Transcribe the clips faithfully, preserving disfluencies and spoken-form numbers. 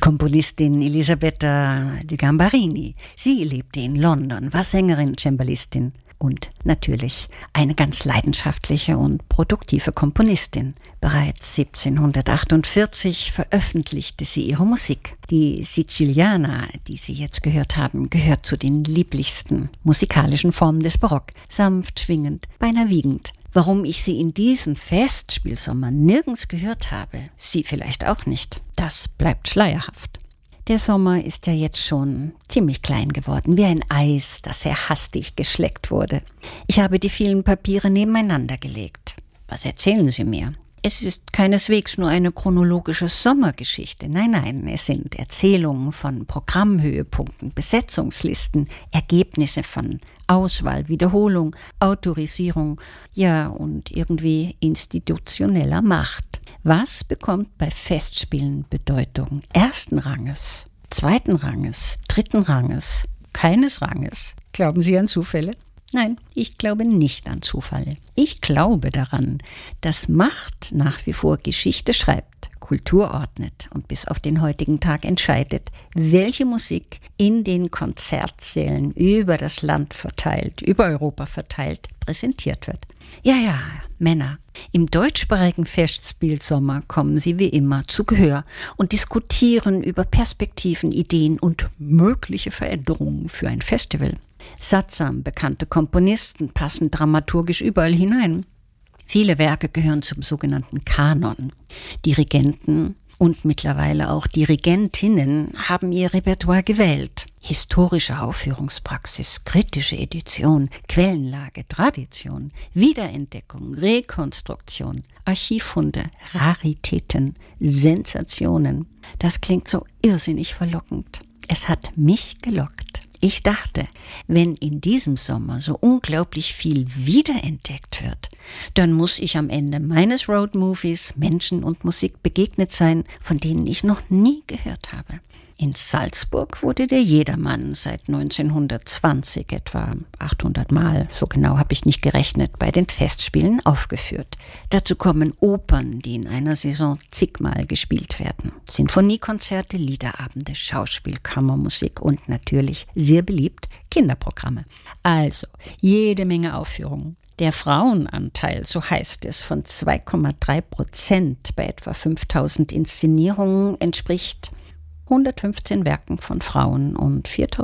Komponistin Elisabetta de Gambarini. Sie lebte in London, war Sängerin, Cembalistin und natürlich eine ganz leidenschaftliche und produktive Komponistin. Bereits siebzehnhundertachtundvierzig veröffentlichte sie ihre Musik. Die Siciliana, die Sie jetzt gehört haben, gehört zu den lieblichsten musikalischen Formen des Barock. Sanft, schwingend, beinahe wiegend. Warum ich sie in diesem Festspielsommer nirgends gehört habe, Sie vielleicht auch nicht, das bleibt schleierhaft. Der Sommer ist ja jetzt schon ziemlich klein geworden, wie ein Eis, das sehr hastig geschleckt wurde. Ich habe die vielen Papiere nebeneinander gelegt. Was erzählen Sie mir? Es ist keineswegs nur eine chronologische Sommergeschichte. Nein, nein, es sind Erzählungen von Programmhöhepunkten, Besetzungslisten, Ergebnisse von Auswahl, Wiederholung, Autorisierung, ja und irgendwie institutioneller Macht. Was bekommt bei Festspielen Bedeutung? Ersten Ranges, zweiten Ranges, dritten Ranges, keines Ranges. Glauben Sie an Zufälle? Nein, ich glaube nicht an Zufälle. Ich glaube daran, dass Macht nach wie vor Geschichte schreibt, Kultur ordnet und bis auf den heutigen Tag entscheidet, welche Musik in den Konzertsälen über das Land verteilt, über Europa verteilt, präsentiert wird. Ja, ja, Männer. Im deutschsprachigen Festspielsommer kommen sie wie immer zu Gehör und diskutieren über Perspektiven, Ideen und mögliche Veränderungen für ein Festival. Sattsam bekannte Komponisten passen dramaturgisch überall hinein. Viele Werke gehören zum sogenannten Kanon. Dirigenten und mittlerweile auch Dirigentinnen haben ihr Repertoire gewählt. Historische Aufführungspraxis, kritische Edition, Quellenlage, Tradition, Wiederentdeckung, Rekonstruktion, Archivfunde, Raritäten, Sensationen. Das klingt so irrsinnig verlockend. Es hat mich gelockt. Ich dachte, wenn in diesem Sommer so unglaublich viel wiederentdeckt wird, dann muss ich am Ende meines Roadmovies Menschen und Musik begegnet sein, von denen ich noch nie gehört habe. In Salzburg wurde der Jedermann seit neunzehnhundertzwanzig etwa achthundert Mal, so genau habe ich nicht gerechnet, bei den Festspielen aufgeführt. Dazu kommen Opern, die in einer Saison zigmal gespielt werden. Sinfoniekonzerte, Liederabende, Schauspiel, Kammermusik und natürlich, sehr beliebt, Kinderprogramme. Also, jede Menge Aufführungen. Der Frauenanteil, so heißt es, von zwei Komma drei Prozent bei etwa fünftausend Inszenierungen entspricht hundertfünfzehn Werken von Frauen und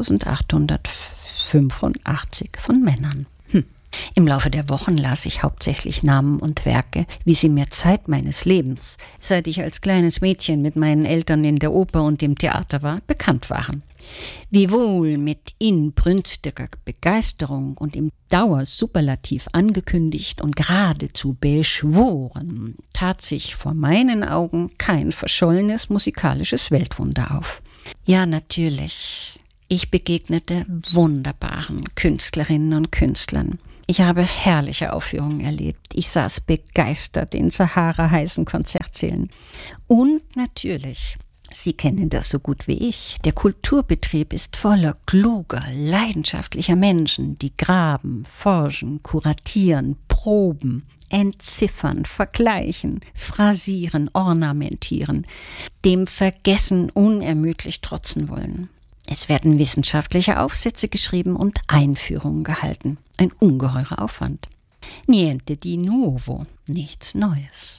viertausendachthundertfünfundachtzig von Männern. Hm. Im Laufe der Wochen las ich hauptsächlich Namen und Werke, wie sie mir Zeit meines Lebens, seit ich als kleines Mädchen mit meinen Eltern in der Oper und im Theater war, bekannt waren. Wiewohl mit inbrünstiger Begeisterung und im Dauersuperlativ angekündigt und geradezu beschworen, tat sich vor meinen Augen kein verschollenes musikalisches Weltwunder auf. Ja, natürlich. Ich begegnete wunderbaren Künstlerinnen und Künstlern. Ich habe herrliche Aufführungen erlebt. Ich saß begeistert in Sahara-heißen Konzertsälen. Und natürlich, Sie kennen das so gut wie ich, der Kulturbetrieb ist voller kluger, leidenschaftlicher Menschen, die graben, forschen, kuratieren, proben, entziffern, vergleichen, phrasieren, ornamentieren, dem Vergessen unermüdlich trotzen wollen. Es werden wissenschaftliche Aufsätze geschrieben und Einführungen gehalten. Ein ungeheurer Aufwand. Niente di nuovo, nichts Neues.